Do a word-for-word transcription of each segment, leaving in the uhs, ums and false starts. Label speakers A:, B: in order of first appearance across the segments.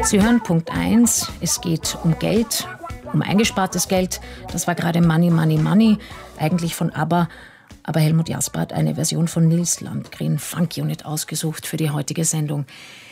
A: Sie hören Punkt eins, es geht um Geld, um eingespartes Geld. Das war gerade Money, Money, Money, eigentlich von ABBA. Aber Helmut Jasper hat eine Version von Nils Landgren, Funk Unit, ausgesucht für die heutige Sendung.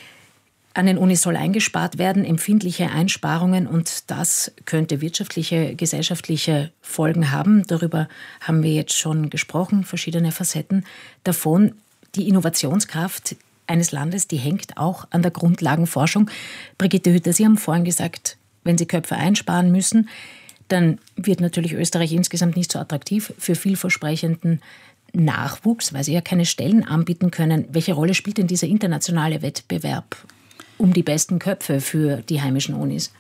A: An den Unis soll eingespart werden, empfindliche Einsparungen, und das könnte wirtschaftliche, gesellschaftliche Folgen haben. Darüber haben wir jetzt schon gesprochen, verschiedene Facetten davon. Die Innovationskraft eines Landes, die hängt auch an der Grundlagenforschung. Brigitte Hütter, Sie haben vorhin gesagt, wenn Sie Köpfe einsparen müssen, dann wird natürlich Österreich insgesamt nicht so attraktiv für vielversprechenden Nachwuchs, weil Sie ja keine Stellen anbieten können. Welche Rolle spielt denn dieser internationale Wettbewerb um die besten Köpfe für die heimischen Unis?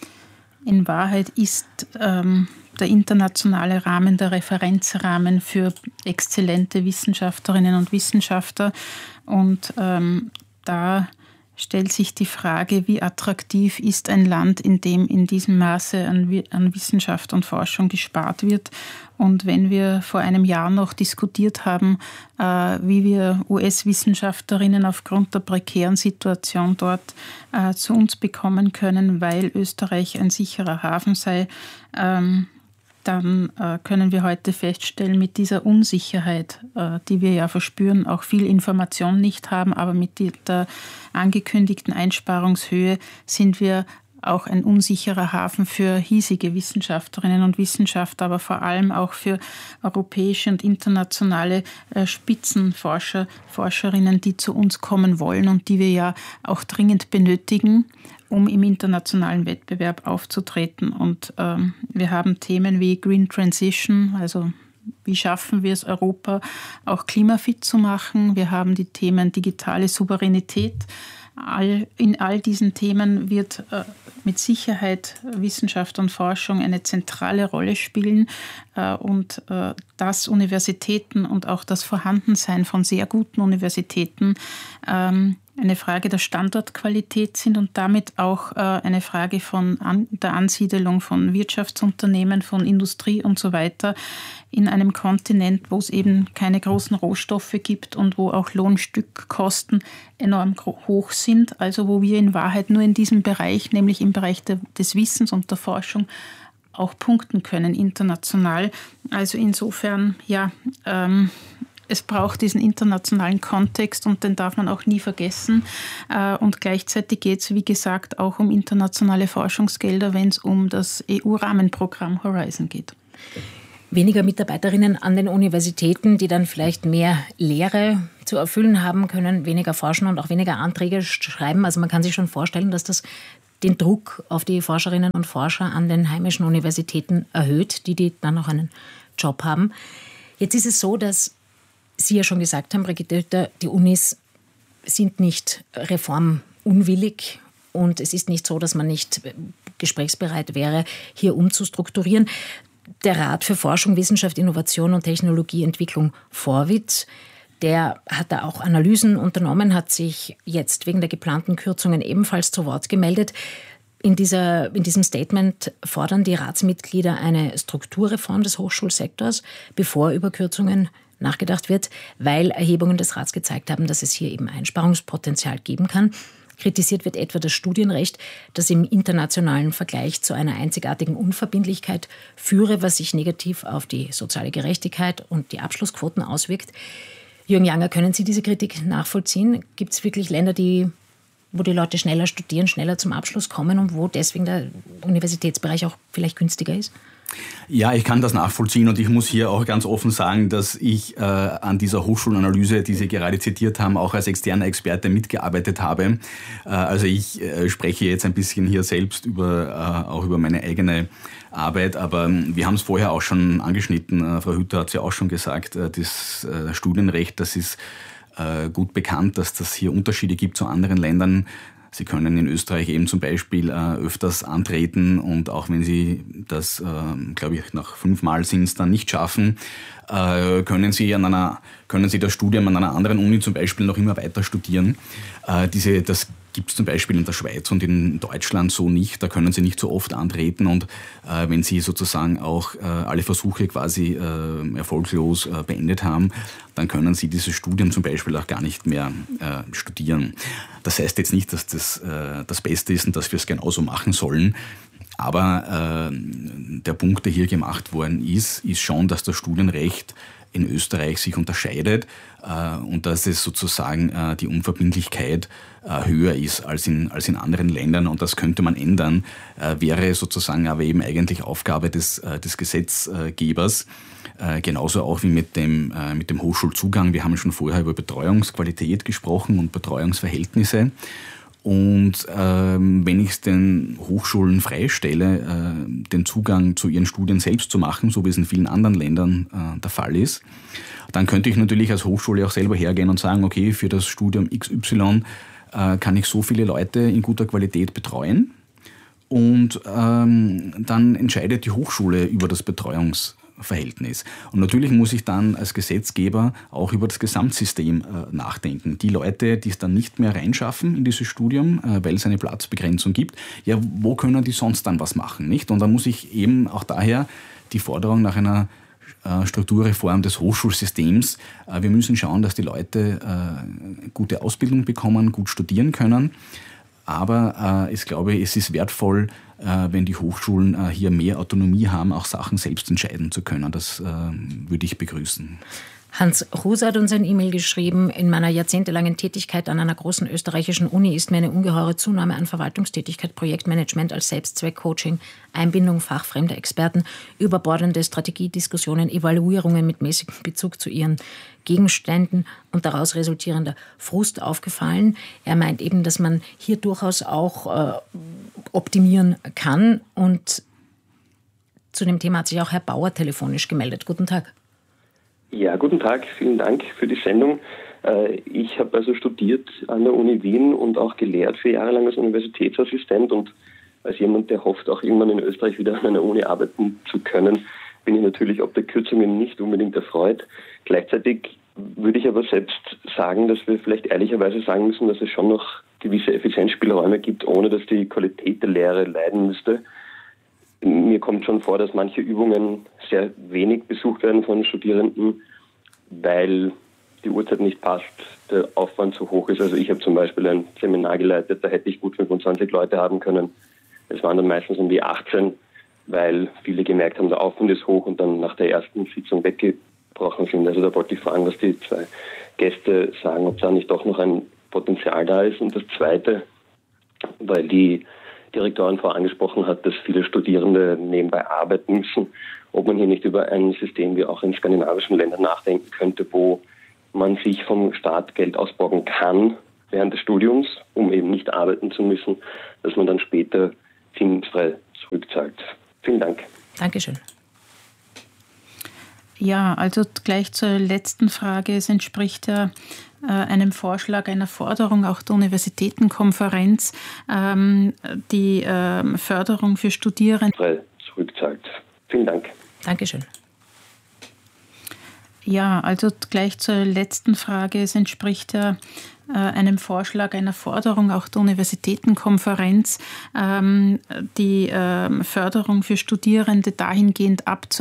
B: In Wahrheit ist ähm, der internationale Rahmen der Referenzrahmen für exzellente Wissenschaftlerinnen und Wissenschaftler. Und ähm, da stellt sich die Frage, wie attraktiv ist ein Land, in dem in diesem Maße an, an Wissenschaft und Forschung gespart wird. Und wenn wir vor einem Jahr noch diskutiert haben, äh, wie wir U S-Wissenschaftlerinnen aufgrund der prekären Situation dort äh, zu uns bekommen können, weil Österreich ein sicherer Hafen sei, ähm, dann äh, können wir heute feststellen, mit dieser Unsicherheit, äh, die wir ja verspüren, auch viel Information nicht haben, aber mit die, der angekündigten Einsparungshöhe sind wir auch ein unsicherer Hafen für hiesige Wissenschaftlerinnen und Wissenschaftler, aber vor allem auch für europäische und internationale äh, Spitzenforscher, Forscherinnen, die zu uns kommen wollen und die wir ja auch dringend benötigen, um im internationalen Wettbewerb aufzutreten. Und ähm, wir haben Themen wie Green Transition, also wie schaffen wir es, Europa auch klimafit zu machen. Wir haben die Themen digitale Souveränität. All, in all diesen Themen wird äh, mit Sicherheit Wissenschaft und Forschung eine zentrale Rolle spielen äh, und äh, dass Universitäten und auch das Vorhandensein von sehr guten Universitäten ähm, eine Frage der Standortqualität sind und damit auch äh, eine Frage von an, der Ansiedelung von Wirtschaftsunternehmen, von Industrie und so weiter in einem Kontinent, wo es eben keine großen Rohstoffe gibt und wo auch Lohnstückkosten enorm hoch sind. Also wo wir in Wahrheit nur in diesem Bereich, nämlich im Bereich der, des Wissens und der Forschung, auch punkten können international. Also insofern, ja, ähm, es braucht diesen internationalen Kontext und den darf man auch nie vergessen. Und gleichzeitig geht es, wie gesagt, auch um internationale Forschungsgelder, wenn es um das E U-Rahmenprogramm Horizon geht.
A: Weniger Mitarbeiterinnen an den Universitäten, die dann vielleicht mehr Lehre zu erfüllen haben können, weniger forschen und auch weniger Anträge schreiben. Also man kann sich schon vorstellen, dass das den Druck auf die Forscherinnen und Forscher an den heimischen Universitäten erhöht, die, die dann auch einen Job haben. Jetzt ist es so, dass Sie ja schon gesagt haben, Brigitte Hütter, die Unis sind nicht reformunwillig und es ist nicht so, dass man nicht gesprächsbereit wäre, hier umzustrukturieren. Der Rat für Forschung, Wissenschaft, Innovation und Technologieentwicklung Forwit, der hat da auch Analysen unternommen, hat sich jetzt wegen der geplanten Kürzungen ebenfalls zu Wort gemeldet. In, dieser, in diesem Statement fordern die Ratsmitglieder eine Strukturreform des Hochschulsektors, bevor über Kürzungen nachgedacht wird, weil Erhebungen des Rats gezeigt haben, dass es hier eben Einsparungspotenzial geben kann. Kritisiert wird etwa das Studienrecht, das im internationalen Vergleich zu einer einzigartigen Unverbindlichkeit führe, was sich negativ auf die soziale Gerechtigkeit und die Abschlussquoten auswirkt. Jürgen Janger, können Sie diese Kritik nachvollziehen? Gibt es wirklich Länder, die, wo die Leute schneller studieren, schneller zum Abschluss kommen und wo deswegen der Universitätsbereich auch vielleicht günstiger ist?
C: Ja, ich kann das nachvollziehen und ich muss hier auch ganz offen sagen, dass ich äh, an dieser Hochschulanalyse, die Sie gerade zitiert haben, auch als externer Experte mitgearbeitet habe. Äh, also ich äh, spreche jetzt ein bisschen hier selbst über, äh, auch über meine eigene Arbeit, aber wir haben es vorher auch schon angeschnitten. Äh, Frau Hütter hat es ja auch schon gesagt, äh, das äh, Studienrecht, das ist äh, gut bekannt, dass das hier Unterschiede gibt zu anderen Ländern. Sie können in Österreich eben zum Beispiel äh, öfters antreten und auch wenn Sie das, äh, glaube ich, nach fünfmal sind es dann nicht schaffen, äh, können Sie an einer, können Sie das Studium an einer anderen Uni zum Beispiel noch immer weiter studieren. Äh, diese, das gibt es zum Beispiel in der Schweiz und in Deutschland so nicht. Da können Sie nicht so oft antreten und äh, wenn Sie sozusagen auch äh, alle Versuche quasi äh, erfolglos äh, beendet haben, dann können Sie dieses Studium zum Beispiel auch gar nicht mehr äh, studieren. Das heißt jetzt nicht, dass das äh, das Beste ist und dass wir es genauso machen sollen. Aber äh, der Punkt, der hier gemacht worden ist, ist schon, dass das Studienrecht in Österreich sich unterscheidet äh, und dass es sozusagen äh, die Unverbindlichkeit äh, höher ist als in, als in anderen Ländern und das könnte man ändern, äh, wäre sozusagen aber eben eigentlich Aufgabe des, äh, des Gesetzgebers, äh, genauso auch wie mit dem, äh, mit dem Hochschulzugang. Wir haben schon vorher über Betreuungsqualität gesprochen und Betreuungsverhältnisse. Und ähm, wenn ich es den Hochschulen freistelle, äh, den Zugang zu ihren Studien selbst zu machen, so wie es in vielen anderen Ländern äh, der Fall ist, dann könnte ich natürlich als Hochschule auch selber hergehen und sagen, okay, für das Studium X Y äh, kann ich so viele Leute in guter Qualität betreuen. Und ähm, dann entscheidet die Hochschule über das Betreuungsverhältnis. Und natürlich muss ich dann als Gesetzgeber auch über das Gesamtsystem äh, nachdenken. Die Leute, die es dann nicht mehr reinschaffen in dieses Studium, äh, weil es eine Platzbegrenzung gibt, ja, wo können die sonst dann was machen, nicht? Und da muss ich eben auch daher die Forderung nach einer äh, Strukturreform des Hochschulsystems, äh, wir müssen schauen, dass die Leute äh, gute Ausbildung bekommen, gut studieren können. Aber äh, ich glaube, es ist wertvoll, äh, wenn die Hochschulen äh, hier mehr Autonomie haben, auch Sachen selbst entscheiden zu können. Das äh, würde ich begrüßen.
A: Hans Ruse hat uns ein E-Mail geschrieben. In meiner jahrzehntelangen Tätigkeit an einer großen österreichischen Uni ist mir eine ungeheure Zunahme an Verwaltungstätigkeit, Projektmanagement als Selbstzweck, Coaching, Einbindung fachfremder Experten, überbordende Strategiediskussionen, Evaluierungen mit mäßigem Bezug zu ihren Gegenständen und daraus resultierender Frust aufgefallen. Er meint eben, dass man hier durchaus auch äh, optimieren kann. Und zu dem Thema hat sich auch Herr Bauer telefonisch gemeldet. Guten Tag.
D: Ja, guten Tag. Vielen Dank für die Sendung. Ich habe also studiert an der Uni Wien und auch gelehrt vier Jahre lang als Universitätsassistent und als jemand, der hofft, auch irgendwann in Österreich wieder an einer Uni arbeiten zu können, bin ich natürlich ob der Kürzungen nicht unbedingt erfreut. Gleichzeitig würde ich aber selbst sagen, dass wir vielleicht ehrlicherweise sagen müssen, dass es schon noch gewisse Effizienzspielräume gibt, ohne dass die Qualität der Lehre leiden müsste. Mir kommt schon vor, dass manche Übungen sehr wenig besucht werden von Studierenden, weil die Uhrzeit nicht passt, der Aufwand zu hoch ist. Also ich habe zum Beispiel ein Seminar geleitet, da hätte ich gut fünfundzwanzig Leute haben können. Es waren dann meistens um die achtzehn, weil viele gemerkt haben, der Aufwand ist hoch und dann nach der ersten Sitzung weggebrochen sind. Also da wollte ich fragen, was die zwei Gäste sagen, ob da nicht doch noch ein Potenzial da ist. Und das Zweite, weil die Direktorin vorher angesprochen hat, dass viele Studierende nebenbei arbeiten müssen, ob man hier nicht über ein System wie auch in skandinavischen Ländern nachdenken könnte, wo man sich vom Staat Geld ausborgen kann während des Studiums, um eben nicht arbeiten zu müssen, dass man dann später zinsfrei zurückzahlt. Vielen Dank.
A: Dankeschön.
B: Ja, also gleich zur letzten Frage. Es entspricht ja äh, einem Vorschlag, einer Forderung auch der Universitätenkonferenz, ähm, die äh, Förderung für Studierende
D: frei zurückzahlt. Vielen Dank.
A: Dankeschön.
B: Ja, also gleich zur letzten Frage. Es entspricht ja äh, einem Vorschlag, einer Forderung auch der Universitätenkonferenz, ähm, die äh, Förderung für Studierende dahingehend abzuändern,